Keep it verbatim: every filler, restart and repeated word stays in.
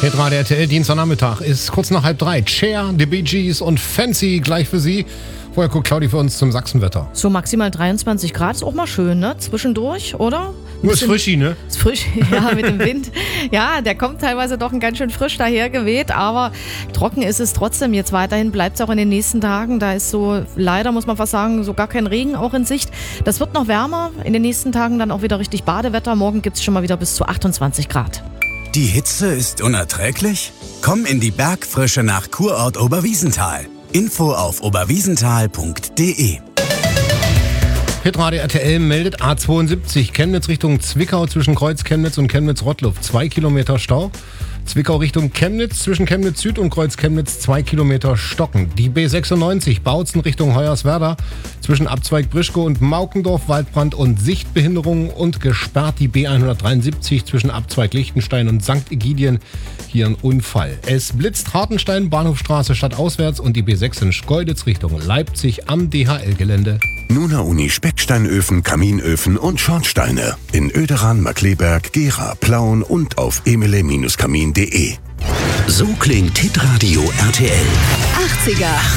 Hitradio R T L, Dienstagnachmittag, ist kurz nach halb drei. Cher, The Bee Gees und Fancy gleich für Sie. Vorher guckt Claudi für uns zum Sachsenwetter. So maximal dreiundzwanzig Grad ist auch mal schön, ne? Zwischendurch, oder? Nur ist frischi, ne? Ist frisch, ja, mit dem Wind. Ja, der kommt teilweise doch ein ganz schön frisch daher geweht, aber trocken ist es trotzdem. Jetzt weiterhin bleibt es auch in den nächsten Tagen. Da ist so, leider muss man fast sagen, so gar kein Regen auch in Sicht. Das wird noch wärmer. In den nächsten Tagen dann auch wieder richtig Badewetter. Morgen gibt es schon mal wieder bis zu achtundzwanzig Grad. Die Hitze ist unerträglich? Komm in die Bergfrische nach Kurort Oberwiesenthal. Info auf oberwiesenthal punkt de. Hitradio R T L meldet A zweiundsiebzig, Chemnitz Richtung Zwickau zwischen Kreuz Chemnitz und Chemnitz-Rottluff. Zwei Kilometer Stau. Zwickau Richtung Chemnitz zwischen Chemnitz Süd und Kreuz Chemnitz zwei Kilometer Stocken. Die B sechsundneunzig, Bautzen Richtung Hoyerswerda zwischen Abzweig Brischko und Maukendorf, Waldbrand und Sichtbehinderungen und gesperrt die B hundertdreiundsiebzig zwischen Abzweig Lichtenstein und Sankt Egidien. Hier ein Unfall. Es blitzt Hartenstein, Bahnhofstraße stadtauswärts und die B sechs in Schkeuditz Richtung Leipzig am D H L-Gelände. Nuna Uni Specksteinöfen, Kaminöfen und Schornsteine. In Oederan, Markleberg, Gera, Plauen und auf emile Kamin punkt de. So klingt Hitradio R T L. achtziger